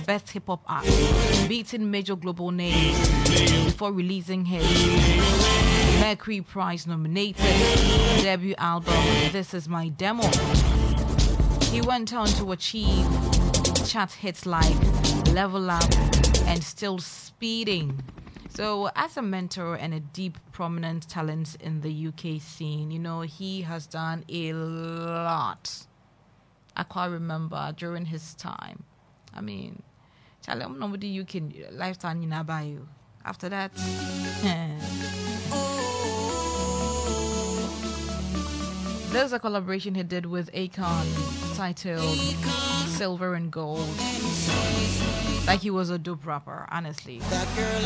Best Hip Hop Act, beating major global names before releasing his Mercury Prize nominated debut album, This Is My Demo. He went on to achieve chart hits like Level Up and Still Speeding. So, as a mentor and a deep, prominent talent in the UK scene, he has done a lot. I quite remember during his time. I mean, nobody you can lifetime in you. After that, there's a collaboration he did with Akon titled Silver and Gold. Like he was a dope rapper, honestly.